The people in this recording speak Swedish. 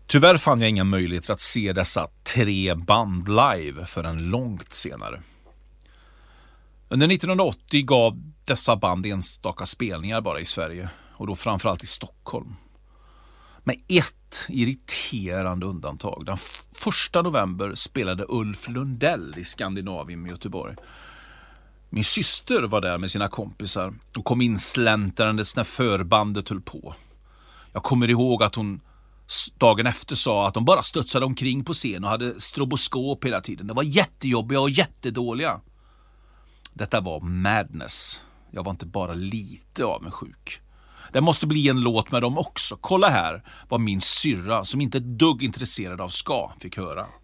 Tyvärr fann jag inga möjligheter att se dessa 3 band live förrän långt senare. Under 1980 gav dessa band enstaka spelningar bara i Sverige, och då framförallt i Stockholm. Med ett irriterande undantag. Den 1 november spelade Ulf Lundell i Skandinavien i Göteborg. Min syster var där med sina kompisar och kom in släntarandes när förbandet höll på. Jag kommer ihåg att hon dagen efter sa att de bara studsade omkring på scen och hade stroboskop hela tiden. Det var jättejobbiga och jättedåliga. Detta var madness. Jag var inte bara lite avundsjuk. Det måste bli en låt med dem också. Kolla här vad min syrra, som inte är dugg intresserad av ska, fick höra.